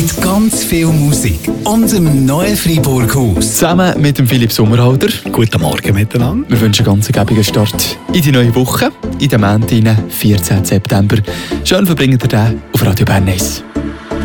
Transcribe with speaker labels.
Speaker 1: Ganz viel Musik und im neuen Freiburg-Haus.
Speaker 2: Zusammen mit dem Philipp Sommerhalder.
Speaker 3: Guten Morgen miteinander.
Speaker 2: Wir wünschen einen ganz gäbigen Start in die neue Woche, in den Montag, 14. September. Schön verbringt ihr den auf Radio Bern 1.